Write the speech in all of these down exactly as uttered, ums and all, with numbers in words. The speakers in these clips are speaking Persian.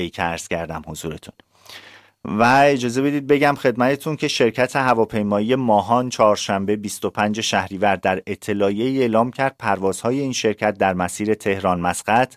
ای که عرض کردم حضورتون. و اجازه بدید بگم خدمتتون که شرکت هواپیمایی ماهان چهارشنبه بیست و پنجم شهریور در اطلاعیه‌ای اعلام کرد پروازهای این شرکت در مسیر تهران مسقط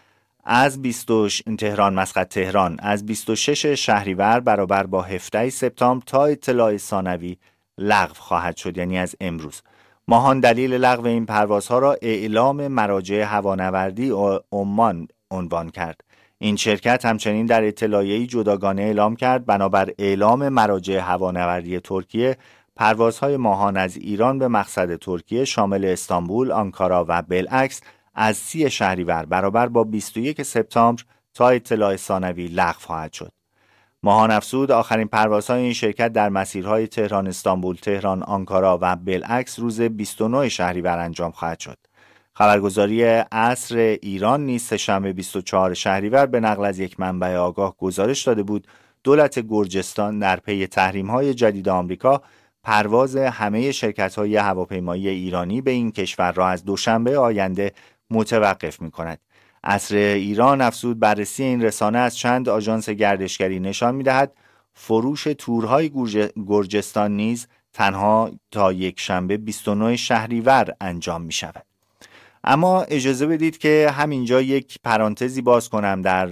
از بیست و شش تهران مسقط تهران از بیست و ششم شهریور برابر با هفدهم سپتامبر تا اطلاع ثانوی لغو خواهد شد، یعنی از امروز. ماهان دلیل لغو این پروازها را اعلام مراجع هوانوردی عمان عنوان کرد. این شرکت همچنین در اطلاعیه‌ای جداگانه اعلام کرد بنابر اعلام مراجع هوانوردی ترکیه پروازهای ماهان از ایران به مقصد ترکیه شامل استانبول، آنکارا و بالعکس از سی شهریور برابر با بیست و یکم سپتامبر تا اطلاع ثانوی لغو خواهد شد. ماهان افزود آخرین پروازهای این شرکت در مسیرهای تهران استانبول، تهران آنکارا و بالعکس روز بیست و نهم شهریور انجام خواهد شد. خبرگزاری عصر ایران نیز سه‌شنبه بیست و چهارم شهریور به نقل از یک منبع آگاه گزارش داده بود دولت گرجستان در پی تحریم‌های جدید آمریکا پرواز همه شرکت‌های هواپیمایی ایرانی به این کشور را از دوشنبه آینده متوقف می‌کند. عصر ایران افزود بررسی این رسانه از چند آژانس گردشگری نشان می‌دهد فروش تورهای گرجستان نیز تنها تا یک شنبه بیست و نهم شهریور انجام می‌شود. اما اجازه بدید که همینجا یک پرانتزی باز کنم در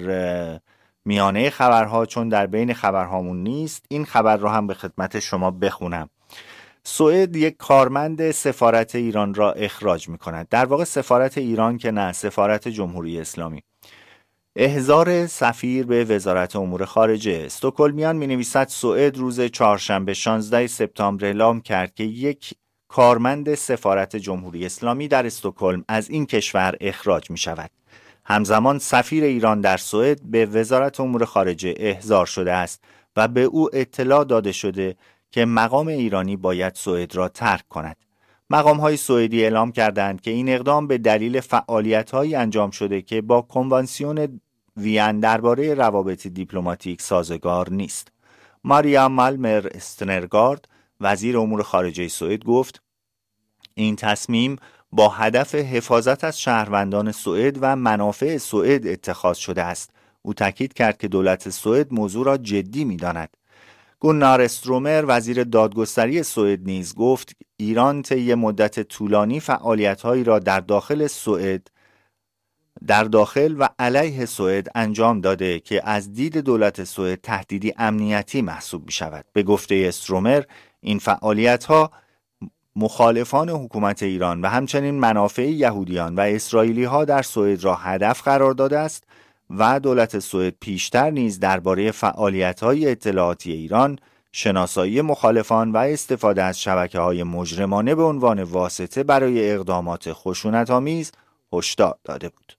میانه خبرها، چون در بین خبرهامون نیست. این خبر رو هم به خدمت شما بخونم. سوئد یک کارمند سفارت ایران را اخراج می کند. در واقع سفارت ایران که نه، سفارت جمهوری اسلامی. احضار سفیر به وزارت امور خارجه. استکهلمیان می نویسد سوئد روز چهارشنبه شانزدهم سپتامبر اعلام کرد که یک کارمند سفارت جمهوری اسلامی در استکهلم از این کشور اخراج می شود. همزمان سفیر ایران در سوئد به وزارت امور خارجه احضار شده است و به او اطلاع داده شده که مقام ایرانی باید سوئد را ترک کند. مقام‌های سوئدی اعلام کردند که این اقدام به دلیل فعالیت‌هایی انجام شده که با کنوانسیون وین درباره روابط دیپلماتیک سازگار نیست. ماریا مالمر استنرگارد وزیر امور خارجه سوئد گفت این تصمیم با هدف حفاظت از شهروندان سوئد و منافع سوئد اتخاذ شده است. او تاکید کرد که دولت سوئد موضوع را جدی می‌داند. گونار استرومر وزیر دادگستری سوئد نیز گفت ایران طی مدت طولانی فعالیت‌هایی را در داخل سوئد در داخل و علیه سوئد انجام داده که از دید دولت سوئد تهدیدی امنیتی محسوب می‌شود. به گفته استرومر این فعالیت‌ها مخالفان حکومت ایران و همچنین منافع یهودیان و اسرائیلی‌ها در سوئد را هدف قرار داده است و دولت سوئد پیشتر نیز درباره فعالیت‌های اطلاعاتی ایران، شناسایی مخالفان و استفاده از شبکه‌های مجرمانه به عنوان واسطه برای اقدامات خشونت‌آمیز هشدار داده بود.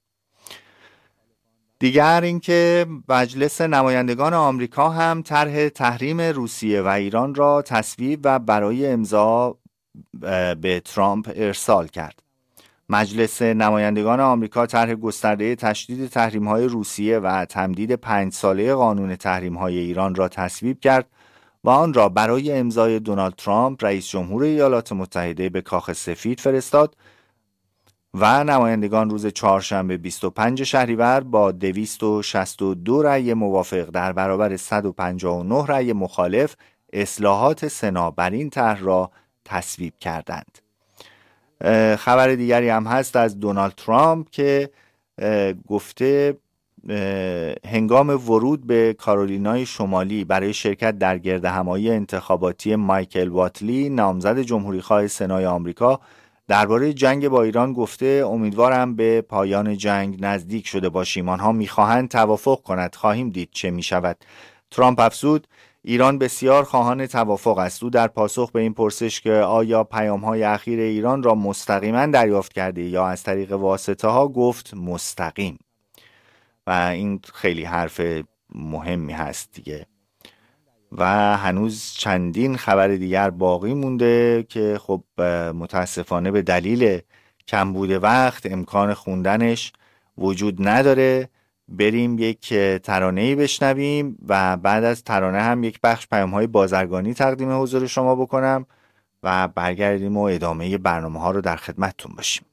دیگر اینکه مجلس نمایندگان آمریکا هم طرح تحریم روسیه و ایران را تصویب و برای امضا به ترامپ ارسال کرد. مجلس نمایندگان آمریکا طرح گسترده تشدید تحریم‌های روسیه و تمدید پنج ساله قانون تحریم‌های ایران را تصویب کرد و آن را برای امضای دونالد ترامپ رئیس جمهور ایالات متحده به کاخ سفید فرستاد و نمایندگان روز چهارشنبه بیست و پنجم شهریور با دویست و شصت و دو رأی موافق در برابر صد و پنجاه و نه رأی مخالف اصلاحات سنا بر این طرح را تصویب کردند. خبر دیگری هم هست از دونالد ترامپ که گفته هنگام ورود به کارولینای شمالی برای شرکت در گردهمایی انتخاباتی مایکل واتلی نامزد جمهوریخواه سنای آمریکا درباره جنگ با ایران گفته امیدوارم به پایان جنگ نزدیک شده باشیم. آنها میخواهند توافق کند، خواهیم دید چه میشود. ترامپ افزود ایران بسیار خواهان توافق است. او در پاسخ به این پرسش که آیا پیام‌های اخیر ایران را مستقیما دریافت کرده یا از طریق واسطه ها گفت مستقیم و این خیلی حرف مهمی هست دیگه. و هنوز چندین خبر دیگر باقی مونده که خب متاسفانه به دلیل کمبود وقت امکان خوندنش وجود نداره. بریم یک ترانه‌ای بشنویم و بعد از ترانه هم یک بخش پیام‌های بازرگانی تقدیم حضور شما بکنم و برگردیم و ادامه برنامه ها رو در خدمتتون باشیم.